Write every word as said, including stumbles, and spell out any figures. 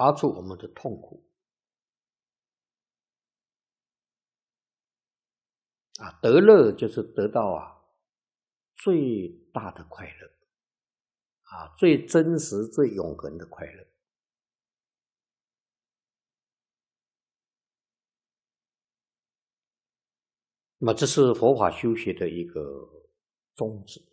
拔除我们的痛苦。啊，得乐就是得到啊最大的快乐，啊，最真实、最永恒的快乐。那么这是佛法修学的一个宗旨。